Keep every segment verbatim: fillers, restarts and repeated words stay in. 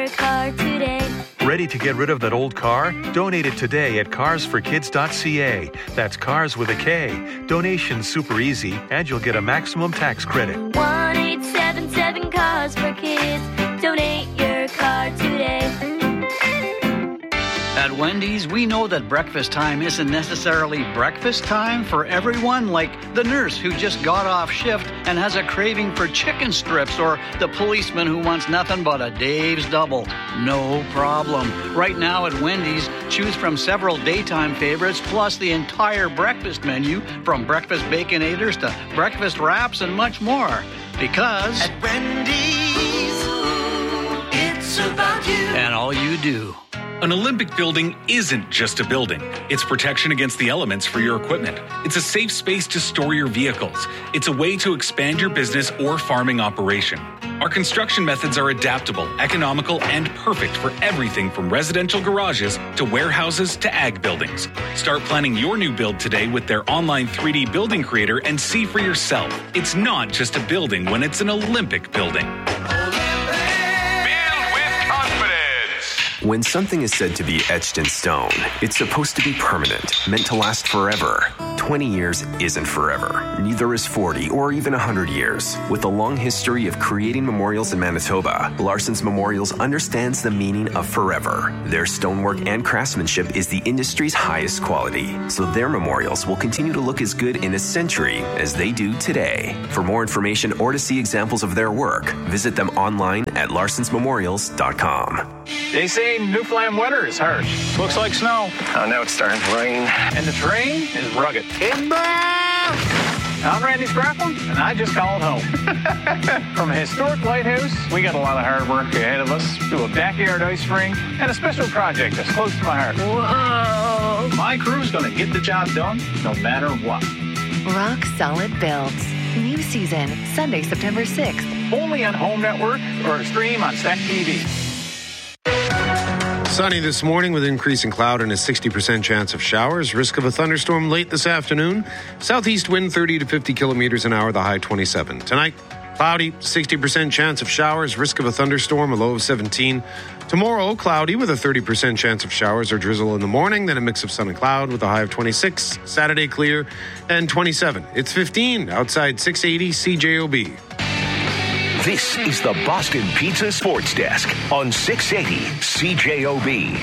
car today. Ready to get rid of that old car? Donate it today at cars for kids dot c a. That's cars with a K. Donation's super easy, and you'll get a maximum tax credit. one eight seven seven cars for kids. Donate your car today. At Wendy's, we know that breakfast time isn't necessarily breakfast time for everyone, like the nurse who just got off shift and has a craving for chicken strips, or the policeman who wants nothing but a Dave's Double. No problem. Right now at Wendy's, choose from several daytime favorites plus the entire breakfast menu, from breakfast baconators to breakfast wraps and much more. Because at Wendy's, it's about you and all you do. An Olympic building isn't just a building. It's protection against the elements for your equipment. It's a safe space to store your vehicles. It's a way to expand your business or farming operation. Our construction methods are adaptable, economical, and perfect for everything from residential garages to warehouses to ag buildings. Start planning your new build today with their online three D building creator and see for yourself. It's not just a building when it's an Olympic building. When something is said to be etched in stone, it's supposed to be permanent, meant to last forever. twenty years isn't forever. Neither is forty or even one hundred years. With a long history of creating memorials in Manitoba, Larson's Memorials understands the meaning of forever. Their stonework and craftsmanship is the industry's highest quality, so their memorials will continue to look as good in a century as they do today. For more information or to see examples of their work, visit them online at larsons memorials dot com. They say Newfoundland weather is harsh. Looks like snow. Oh, now it's starting to rain. And the terrain is rugged. Inbound! I'm Randy Sprafflin, and I just called home. From a historic lighthouse, we got a lot of hard work ahead of us, to a backyard ice rink, and a special project that's close to my heart. Whoa! My crew's going to get the job done, no matter what. Rock Solid Builds. New season, Sunday, September sixth. Only on Home Network or stream on Stack T V. Sunny this morning with increasing cloud and a sixty percent chance of showers. Risk of a thunderstorm late this afternoon. Southeast wind thirty to fifty kilometers an hour, the high twenty-seven. Tonight, cloudy, sixty percent chance of showers. Risk of a thunderstorm, a low of seventeen. Tomorrow, cloudy with a thirty percent chance of showers or drizzle in the morning. Then a mix of sun and cloud with a high of twenty-six. Saturday, clear and twenty-seven. It's fifteen outside six eighty C J O B. This is the Boston Pizza Sports Desk on six eighty C J O B.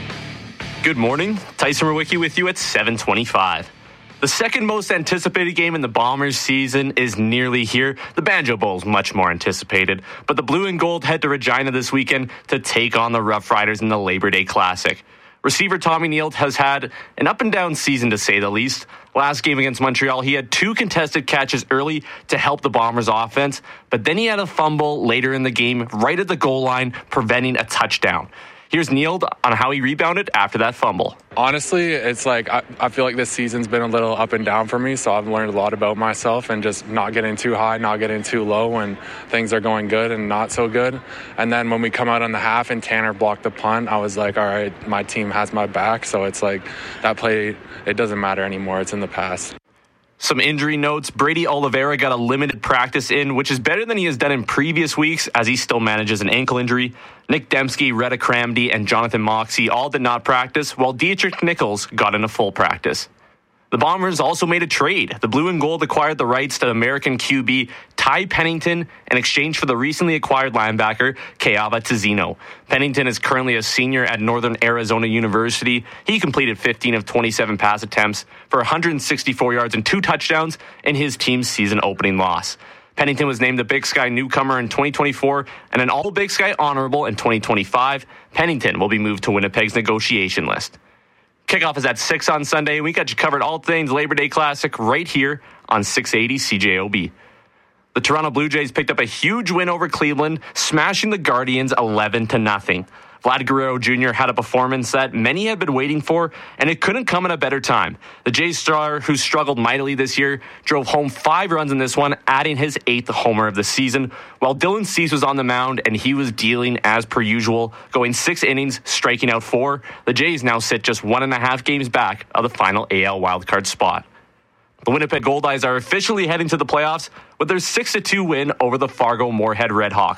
Good morning. Tyson Rowicki with you at seven twenty-five. The second most anticipated game in the Bombers season is nearly here. The Banjo Bowl is much more anticipated, but the Blue and Gold head to Regina this weekend to take on the Rough Riders in the Labor Day Classic. Receiver Tommy Neal has had an up-and-down season, to say the least. Last game against Montreal, he had two contested catches early to help the Bombers' offense, but then he had a fumble later in the game right at the goal line, preventing a touchdown. Here's Neal on how he rebounded after that fumble. Honestly, it's like I, I feel like this season's been a little up and down for me, so I've learned a lot about myself and just not getting too high, not getting too low when things are going good and not so good. And then when we come out on the half and Tanner blocked the punt, I was like, all right, my team has my back. So it's like that play, it doesn't matter anymore. It's in the past. Some injury notes. Brady Oliveira got a limited practice in, which is better than he has done in previous weeks, as he still manages an ankle injury. Nick Dembski, Retta Kramdy, and Jonathan Moxey all did not practice, while Dietrich Nichols got in a full practice. The Bombers also made a trade. The Blue and Gold acquired the rights to American Q B Ty Pennington in exchange for the recently acquired linebacker Keava Tizino. Pennington is currently a senior at Northern Arizona University. He completed fifteen of twenty-seven pass attempts for one hundred sixty-four yards and two touchdowns in his team's season-opening loss. Pennington was named the Big Sky newcomer in twenty twenty-four and an All-Big Sky honorable in twenty twenty-five. Pennington will be moved to Winnipeg's negotiation list. Kickoff is at six on Sunday. We got you covered all things Labor Day Classic right here on six eighty C J O B. The Toronto Blue Jays picked up a huge win over Cleveland, smashing the Guardians eleven to nothing. Vlad Guerrero Junior had a performance that many had been waiting for, and it couldn't come at a better time. The Jays star, who struggled mightily this year, drove home five runs in this one, adding his eighth homer of the season, while Dylan Cease was on the mound, and he was dealing as per usual, going six innings, striking out four. The Jays now sit just one and a half games back of the final A L wildcard spot. The Winnipeg Goldeyes are officially heading to the playoffs with their six to two win over the Fargo Moorhead Redhawks.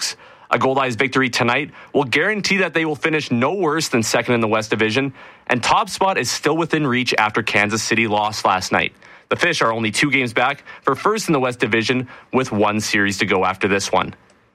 A Gold Eyes victory tonight will guarantee that they will finish no worse than second in the West Division, and top spot is still within reach after Kansas City lost last night. The Fish are only two games back for first in the West Division with one series to go after this one.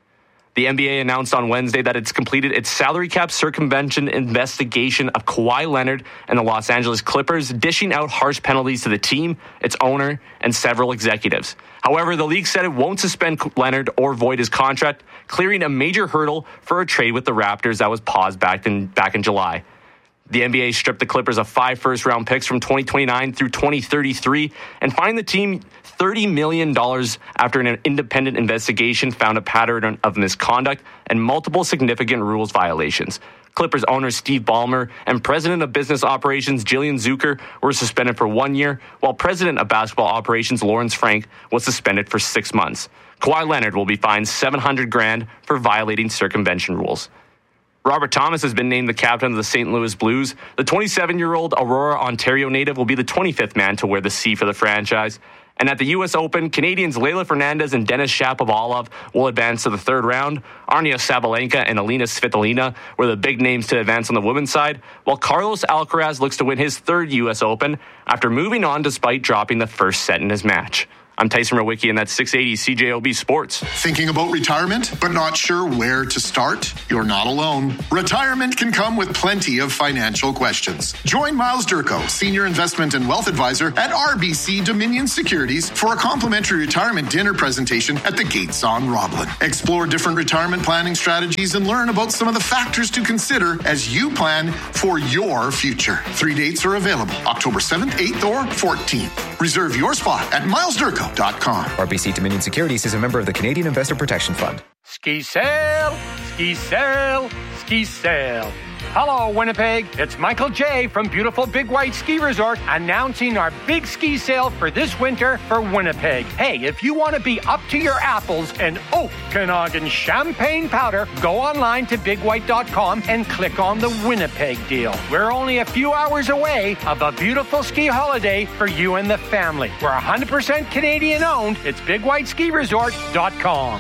The N B A announced on Wednesday that it's completed its salary cap circumvention investigation of Kawhi Leonard and the Los Angeles Clippers, dishing out harsh penalties to the team, its owner, and several executives. However, the league said it won't suspend Leonard or void his contract, clearing a major hurdle for a trade with the Raptors that was paused back in, back in July. The N B A stripped the Clippers of five first-round picks from twenty twenty-nine through twenty thirty-three and fined the team thirty million dollars after an independent investigation found a pattern of misconduct and multiple significant rules violations. Clippers owner Steve Ballmer and president of business operations Jillian Zucker were suspended for one year, while president of basketball operations Lawrence Frank was suspended for six months. Kawhi Leonard will be fined seven hundred grand for violating circumvention rules. Robert Thomas has been named the captain of the Saint Louis Blues. The twenty-seven-year-old Aurora, Ontario native will be the twenty-fifth man to wear the C for the franchise. And at the U S Open, Canadians Leylah Fernandez and Denis Shapovalov will advance to the third round. Arnia Sabalenka and Alina Svitolina were the big names to advance on the women's side, while Carlos Alcaraz looks to win his third U S Open after moving on despite dropping the first set in his match. I'm Tyson Rowicki, and that's six eighty C J O B Sports. Thinking about retirement, but not sure where to start? You're not alone. Retirement can come with plenty of financial questions. Join Miles Durko, Senior Investment and Wealth Advisor at R B C Dominion Securities, for a complimentary retirement dinner presentation at the Gates on Roblin. Explore different retirement planning strategies and learn about some of the factors to consider as you plan for your future. Three dates are available, October seventh, eighth, or fourteenth. Reserve your spot at miles durko dot com. R B C Dominion Securities is a member of the Canadian Investor Protection Fund. Ski sail, ski sail, ski sail. Hello, Winnipeg. It's Michael J. from beautiful Big White Ski Resort announcing our big ski sale for this winter for Winnipeg. Hey, if you want to be up to your apples in Okanagan champagne powder, go online to big white dot com and click on the Winnipeg deal. We're only a few hours away of a beautiful ski holiday for you and the family. We're one hundred percent Canadian owned. It's big white ski resort dot com.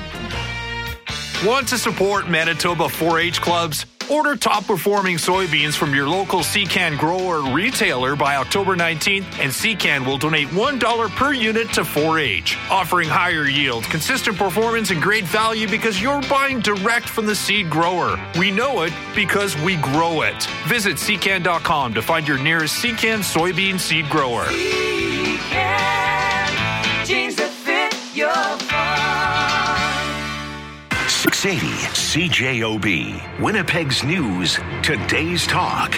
Want to support Manitoba four H clubs? Order top-performing soybeans from your local Secan grower retailer by October nineteenth, and Secan will donate one dollar per unit to four H, offering higher yield, consistent performance, and great value because you're buying direct from the seed grower. We know it because we grow it. Visit secan dot com to find your nearest Secan soybean seed grower. Secan, jeans that fit your six eighty C J O B, Winnipeg's News, Today's Talk.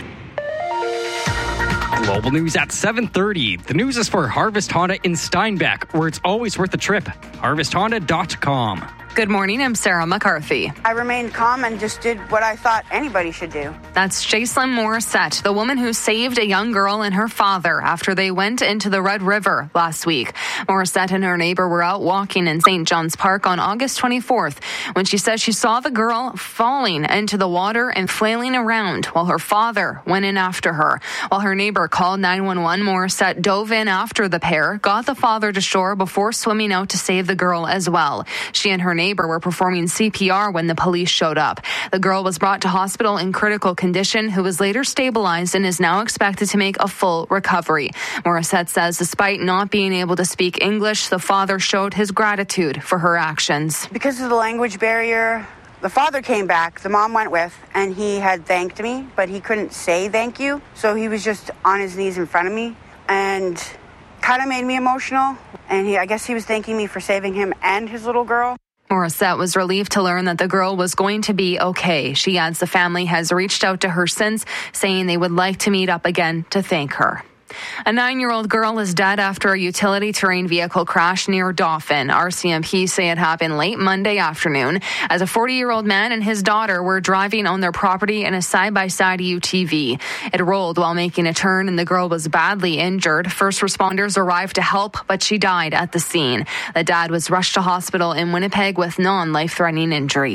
Global news at seven thirty. The news is for Harvest Honda in Steinbach, where it's always worth a trip. harvest honda dot com. Good morning, I'm Sarah McCarthy. I remained calm and just did what I thought anybody should do. That's Jaislyn Morissette, the woman who saved a young girl and her father after they went into the Red River last week. Morissette and her neighbor were out walking in Saint John's Park on August twenty-fourth when she says she saw the girl falling into the water and flailing around while her father went in after her. While her neighbor called nine one one, Morissette dove in after the pair, got the father to shore before swimming out to save the girl as well. She and her neighbor neighbor were performing C P R when the police showed up. The girl was brought to hospital in critical condition, who was later stabilized and is now expected to make a full recovery. Morissette says despite not being able to speak English, the father showed his gratitude for her actions. Because of the language barrier, the father came back, the mom went with, and he had thanked me, but he couldn't say thank you. So he was just on his knees in front of me and kind of made me emotional. And he, I guess he was thanking me for saving him and his little girl. Morissette was relieved to learn that the girl was going to be okay. She adds the family has reached out to her since, saying they would like to meet up again to thank her. A nine-year-old girl is dead after a utility terrain vehicle crash near Dauphin. R C M P say it happened late Monday afternoon as a forty-year-old man and his daughter were driving on their property in a side-by-side U T V. It rolled while making a turn and the girl was badly injured. First responders arrived to help, but she died at the scene. The dad was rushed to hospital in Winnipeg with non-life-threatening injuries.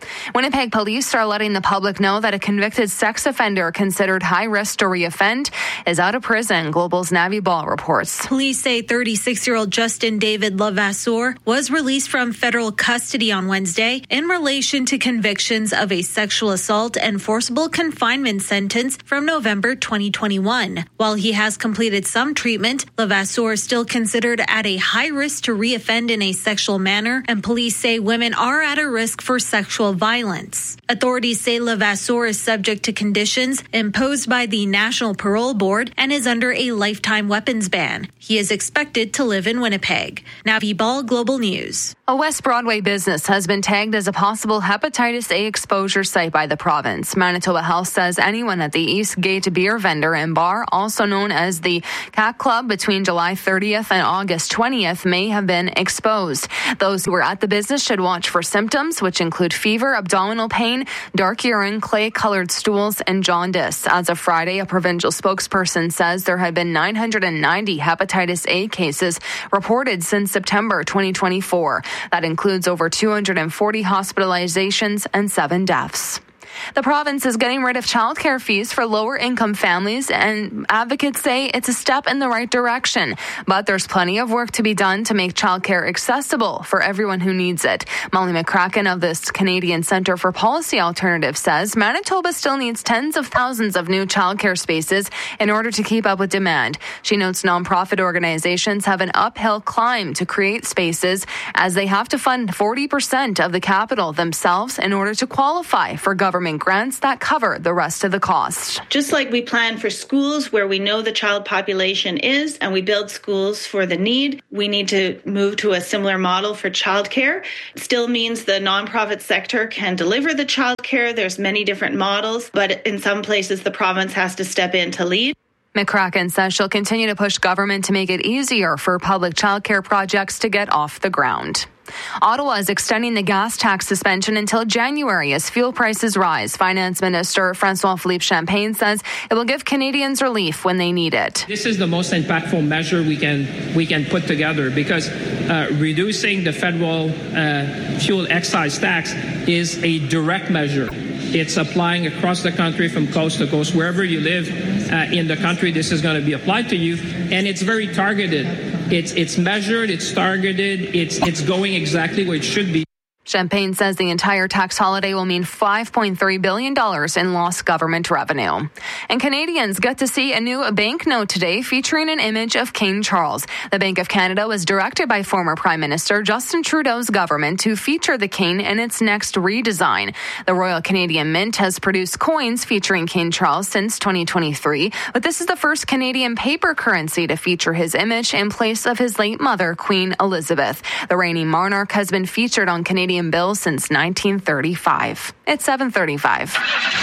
Winnipeg police are letting the public know that a convicted sex offender considered high risk to reoffend is out of prison. Global's Navi Ball reports. Police say thirty-six-year-old Justin David Levasseur was released from federal custody on Wednesday in relation to convictions of a sexual assault and forcible confinement sentence from November twenty twenty-one. While he has completed some treatment, Levasseur is still considered at a high risk to reoffend in a sexual manner, and police say women are at a risk for sexual violence. Authorities say Levasseur is subject to conditions imposed by the National Parole Board and is under a lifetime weapons ban. He is expected to live in Winnipeg. Navi Ball, Global News. A West Broadway business has been tagged as a possible hepatitis A exposure site by the province. Manitoba Health says anyone at the East Gate Beer Vendor and Bar, also known as the Cat Club, between July thirtieth and August twentieth may have been exposed. Those who were at the business should watch for symptoms, which include fever, abdominal pain, dark urine, clay-colored stools, and jaundice. As of Friday, a provincial spokesperson says there had been nine hundred ninety hepatitis A cases reported since September twenty twenty-four. That includes over two hundred forty hospitalizations and seven deaths. The province is getting rid of childcare fees for lower-income families, and advocates say it's a step in the right direction. But there's plenty of work to be done to make childcare accessible for everyone who needs it. Molly McCracken of this Canadian Centre for Policy Alternatives says Manitoba still needs tens of thousands of new childcare spaces in order to keep up with demand. She notes nonprofit organizations have an uphill climb to create spaces, as they have to fund forty percent of the capital themselves in order to qualify for government grants that cover the rest of the cost. Just like we plan for schools where we know the child population is and we build schools for the need, we need to move to a similar model for childcare. It still means the nonprofit sector can deliver the childcare. There's many different models, but in some places the province has to step in to lead. McCracken says she'll continue to push government to make it easier for public childcare projects to get off the ground. Ottawa is extending the gas tax suspension until January as fuel prices rise. Finance Minister François-Philippe Champagne says it will give Canadians relief when they need it. This is the most impactful measure we can we can put together, because uh, reducing the federal uh, fuel excise tax is a direct measure. It's applying across the country from coast to coast. Wherever you live uh, in the country, this is going to be applied to you, and it's very targeted. It's it's measured, it's targeted, it's it's going exactly where it should be. Champagne says the entire tax holiday will mean five point three billion dollars in lost government revenue. And Canadians get to see a new banknote today featuring an image of King Charles. The Bank of Canada was directed by former Prime Minister Justin Trudeau's government to feature the King in its next redesign. The Royal Canadian Mint has produced coins featuring King Charles since twenty twenty-three, but this is the first Canadian paper currency to feature his image in place of his late mother, Queen Elizabeth. The reigning monarch has been featured on Canadian bills since nineteen thirty-five. It's seven thirty-five.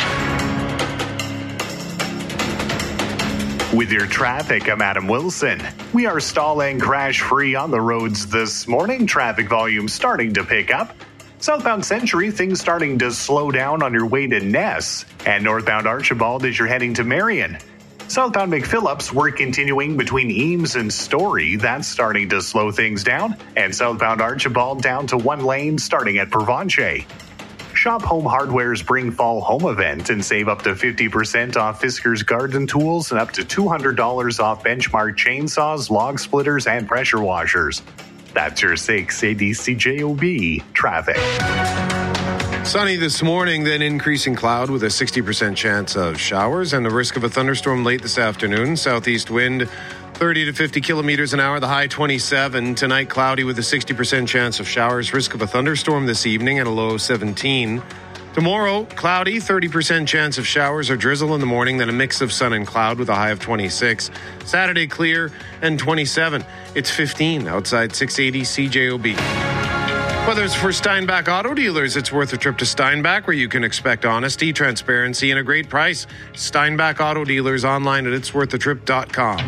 With your traffic, I'm Adam Wilson. We are stalling crash-free on the roads this morning. Traffic volume starting to pick up. Southbound Century, things starting to slow down on your way to Ness. And northbound Archibald as you're heading to Marion. Southbound McPhillips, work continuing between Eames and Story. That's starting to slow things down. And southbound Archibald down to one lane starting at Provencher. Shop Home Hardware's Bring Fall Home event and save up to fifty percent off Fiskars Garden Tools and up to two hundred dollars off Benchmark chainsaws, log splitters, and pressure washers. That's your six eighty C J O B traffic. Sunny this morning, then increasing cloud with a sixty percent chance of showers and the risk of a thunderstorm late this afternoon. Southeast wind thirty to fifty kilometers an hour, the high twenty-seven. Tonight, cloudy with a sixty percent chance of showers. Risk of a thunderstorm this evening at a low seventeen. Tomorrow, cloudy, thirty percent chance of showers or drizzle in the morning, then a mix of sun and cloud with a high of twenty-six. Saturday, clear and twenty-seven. It's fifteen outside six eighty C J O B. Whether it's for Steinbach Auto Dealers, it's worth a trip to Steinbach, where you can expect honesty, transparency, and a great price. Steinbach Auto Dealers online at its worth a trip dot com.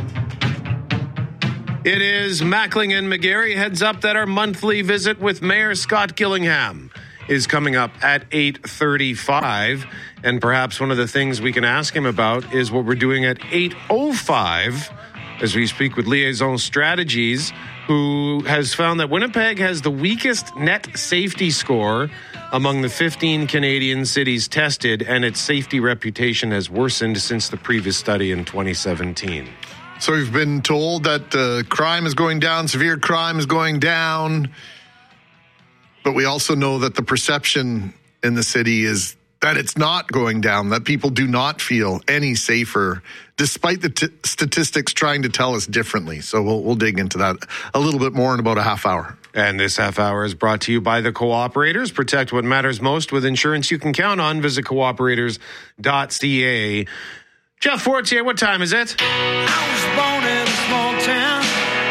It is Mackling and McGarry. Heads up that our monthly visit with Mayor Scott Gillingham is coming up at eight thirty-five. And perhaps one of the things we can ask him about is what we're doing at eight oh five as we speak with Liaison Strategies, who has found that Winnipeg has the weakest net safety score among the fifteen Canadian cities tested, and its safety reputation has worsened since the previous study in twenty seventeen. So we've been told that uh, crime is going down, severe crime is going down, but we also know that the perception in the city is that it's not going down, that people do not feel any safer, despite the t- statistics trying to tell us differently. So we'll, we'll dig into that a little bit more in about a half hour. And this half hour is brought to you by the Cooperators. Protect what matters most with insurance you can count on. Visit cooperators dot c a. Jeff Fortier, what time is it? I was born in a small town,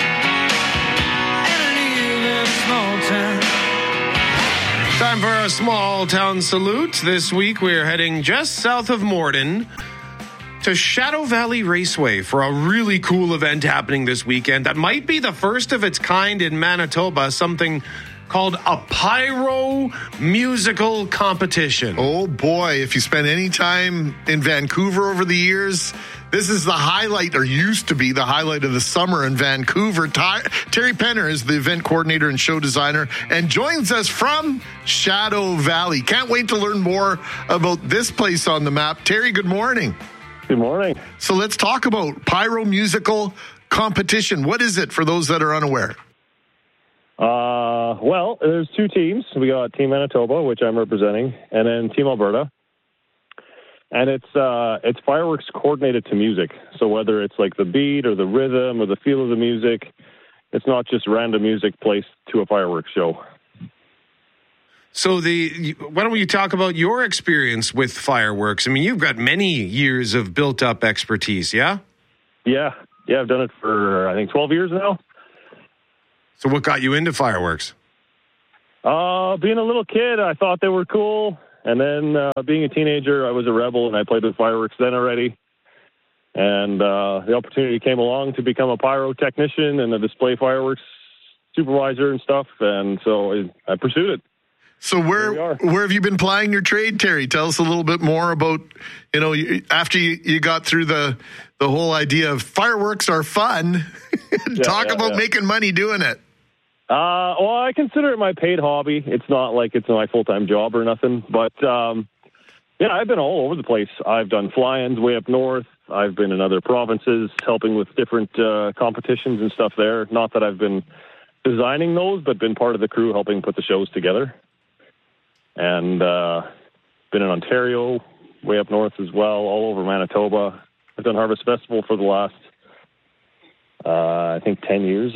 and I live in a small town. Time for a small town salute. This week we are heading just south of Morden to Shadow Valley Raceway for a really cool event happening this weekend that might be the first of its kind in Manitoba, something called a pyro musical competition. Oh boy, if you spend any time in Vancouver over the years, this is the highlight, or used to be the highlight of the summer in Vancouver. Ty- Terry Penner is the event coordinator and show designer and joins us from Shadow Valley. Can't wait to learn more about this place on the map. Terry, good morning. Good morning. So let's talk about pyro musical competition. What is it for those that are unaware? Uh, well, there's two teams. We got Team Manitoba, which I'm representing, and then Team Alberta. And it's uh, it's fireworks coordinated to music. So whether it's like the beat or the rhythm or the feel of the music, it's not just random music placed to a fireworks show. So the why don't you talk about your experience with fireworks? I mean, you've got many years of built-up expertise, yeah? Yeah, yeah, I've done it for, I think, twelve years now. So what got you into fireworks? Uh, being a little kid, I thought they were cool. And then uh, being a teenager, I was a rebel, and I played with fireworks then already. And uh, the opportunity came along to become a pyrotechnician and a display fireworks supervisor and stuff. And so I, I pursued it. So where where have you been plying your trade, Terry? Tell us a little bit more about, you know, after you, you got through the the whole idea of fireworks are fun. Yeah, Talk yeah, about yeah. making money doing it. Uh, well, I consider it my paid hobby. It's not like it's my full-time job or nothing. But, um, yeah, I've been all over the place. I've done fly-ins way up north. I've been in other provinces helping with different uh, competitions and stuff there. Not that I've been designing those, but been part of the crew helping put the shows together. And uh, been in Ontario, way up north as well, all over Manitoba. I've done Harvest Festival for the last, uh, I think, ten years.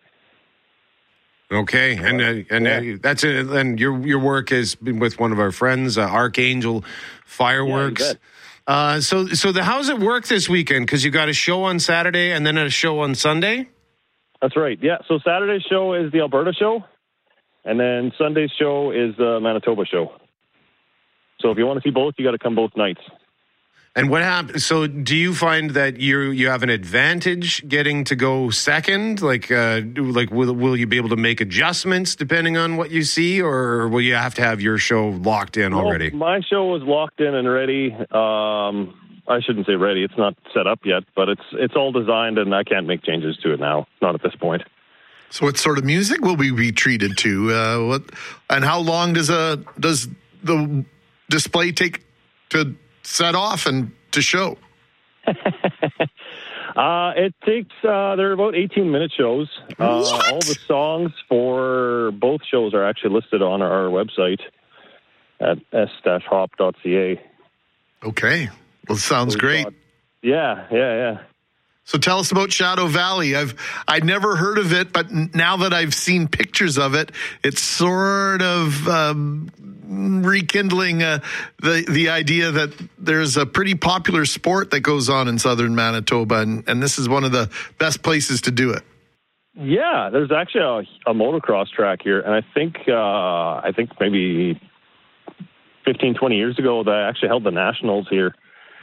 Okay, and uh, and uh, that's it. And your your work has been with one of our friends, uh, Archangel Fireworks. Yeah, you bet. uh, so so the how's it work this weekend? Because you got a show on Saturday and then a show on Sunday. That's right. Yeah. So Saturday's show is the Alberta show, and then Sunday's show is the Manitoba show. So if you want to see both, you got to come both nights. And what happens? So, do you find that you you have an advantage getting to go second? Like, uh, like will will you be able to make adjustments depending on what you see, or will you have to have your show locked in Well, already? my show is locked in and ready. Um, I shouldn't say ready; it's not set up yet, but it's it's all designed, and I can't make changes to it now. Not at this point. So, what sort of music will we be treated to? Uh, what and how long does a does the display take to set off and to show? uh, it takes, uh, they're about eighteen minute shows. Uh, all the songs for both shows are actually listed on our website at s dash hop dot c a. Okay. Well, sounds great. Got, yeah, yeah, yeah. So tell us about Shadow Valley. I've I'd never heard of it, but now that I've seen pictures of it, it's sort of um, rekindling uh, the the idea that there's a pretty popular sport that goes on in southern Manitoba, and, and this is one of the best places to do it. Yeah, there's actually a, a motocross track here, and I think uh, I think maybe fifteen, twenty years ago they actually held the nationals here.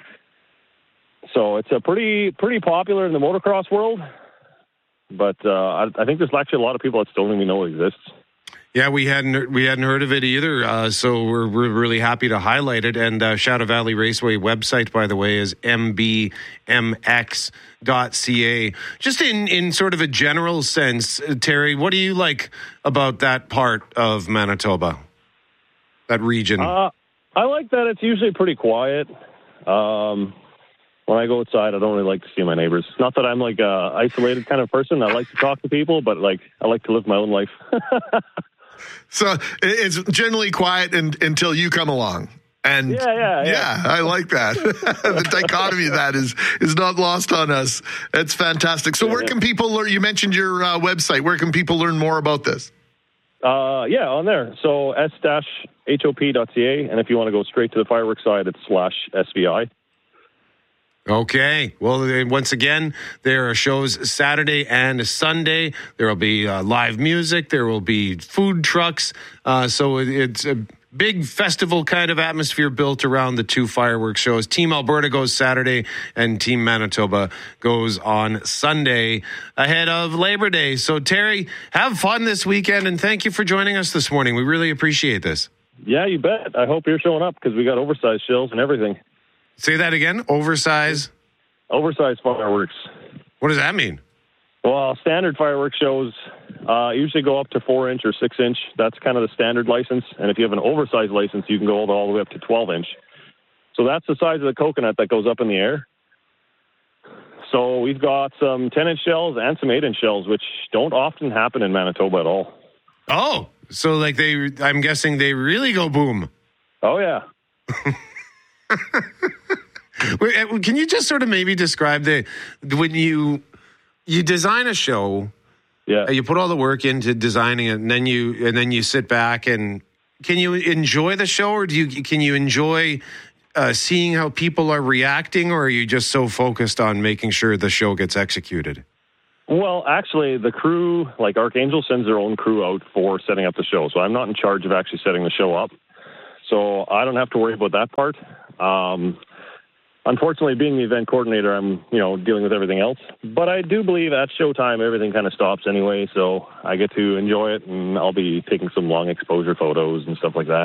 So it's a pretty pretty popular in the motocross world, but uh, I, I think there's actually a lot of people that still don't even know it exists. Yeah, we hadn't we hadn't heard of it either, uh, so we're, we're really happy to highlight it. And uh, Shadow Valley Raceway website, by the way, is m b m x dot c a. Just in, in sort of a general sense, uh, Terry, what do you like about that part of Manitoba, that region? Uh, I like that it's usually pretty quiet. Um, when I go outside, I don't really like to see my neighbors. Not that I'm like a isolated kind of person. I like to talk to people, but like I like to live my own life. So it's generally quiet and, until you come along. And yeah, yeah, yeah. yeah I like that. The dichotomy of that is is not lost on us. That's fantastic. So yeah, where yeah. can people learn? You mentioned your uh, website. Where can people learn more about this? Uh, yeah, on there. So s dash h o p dot c a. And if you want to go straight to the fireworks side, it's slash S V I. Okay. Well, once again, there are shows Saturday and Sunday. There will be uh, live music. There will be food trucks. Uh, so it, it's a big festival kind of atmosphere built around the two fireworks shows. Team Alberta goes Saturday and Team Manitoba goes on Sunday ahead of Labor Day. So, Terry, have fun this weekend, and thank you for joining us this morning. We really appreciate this. Yeah, you bet. I hope you're showing up because we got oversized shells and everything. Say that again. Oversized? Oversized fireworks. What does that mean? Well, standard fireworks shows uh, usually go up to four inch or six inch. That's kind of the standard license. And if you have an oversized license, you can go all the, all the way up to twelve inch. So that's the size of the coconut that goes up in the air. So we've got some ten inch shells and some eight inch shells, which don't often happen in Manitoba at all. Oh, so like they, I'm guessing they really go boom. Oh, yeah. Can you just sort of maybe describe the when you you design a show, yeah, you put all the work into designing it, and then you and then you sit back and can you enjoy the show, or do you can you enjoy uh, seeing how people are reacting, or are you just so focused on making sure the show gets executed? Well, actually, the crew, like Archangel, sends their own crew out for setting up the show, so I'm not in charge of actually setting the show up. So I don't have to worry about that part. Um, unfortunately, being the event coordinator, I'm, you know, dealing with everything else. But I do believe at showtime, everything kind of stops anyway. So I get to enjoy it, and I'll be taking some long exposure photos and stuff like that.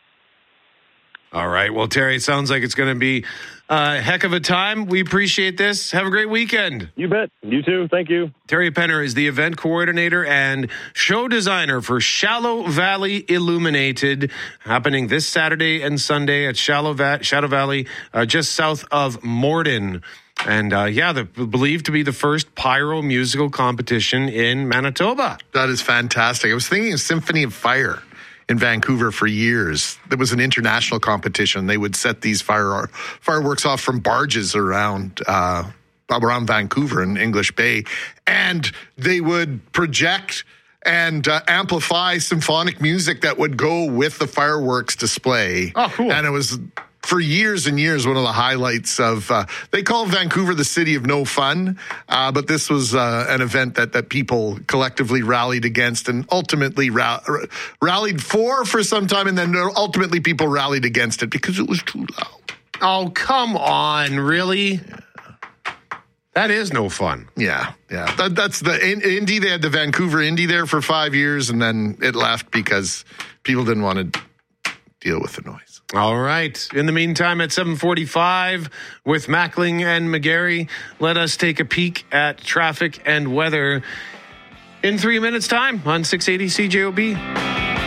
All right. Well, Terry, it sounds like it's going to be a heck of a time. We appreciate this. Have a great weekend. You bet. You too. Thank you. Terry Penner is the event coordinator and show designer for Shallow Valley Illuminated, happening this Saturday and Sunday at Shallow, Va- Shadow Valley, uh, just south of Morden. And uh, yeah, the believed to be the first pyro musical competition in Manitoba. That is fantastic. I was thinking of Symphony of Fire in Vancouver for years. There was an international competition. They would set these fire fireworks off from barges around uh, around Vancouver in English Bay, and they would project and uh, amplify symphonic music that would go with the fireworks display. Oh, cool! And it was, for years and years, one of the highlights of, uh, they call Vancouver the city of no fun, uh, but this was uh, an event that, that people collectively rallied against and ultimately ra- rallied for for some time, and then ultimately people rallied against it because it was too loud. Oh, come on, really? Yeah. That is no fun. Yeah, yeah. That, that's the Indy. They had the Vancouver Indy there for five years, and then it left because people didn't want to deal with the noise. All right. In the meantime, at seven forty-five with Mackling and McGarry, let us take a peek at traffic and weather in three minutes' time on six eighty C J O B.